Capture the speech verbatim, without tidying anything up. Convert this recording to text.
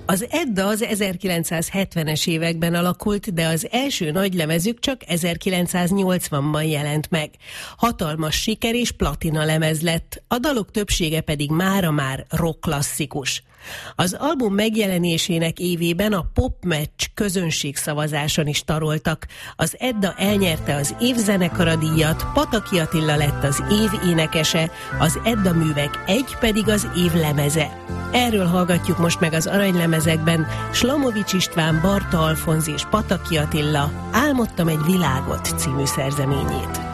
Az Edda az ezerkilencszázhetvenes években alakult, de az első nagylemezük csak ezerkilencszáznyolcvanban jelent meg. Hatalmas siker és platina lemez lett, a dalok többsége pedig mára már rock klasszikus. Az album megjelenésének évében a Popmatch közönségszavazáson is taroltak. Az Edda elnyerte az év zenekara díjat, Pataki Attila lett az év énekese, az Edda művek egy pedig az év lemeze. Erről hallgatjuk most meg az aranylemezekben Slamovics István, Barta Alfonz és Pataki Attila Álmodtam egy világot című szerzeményét.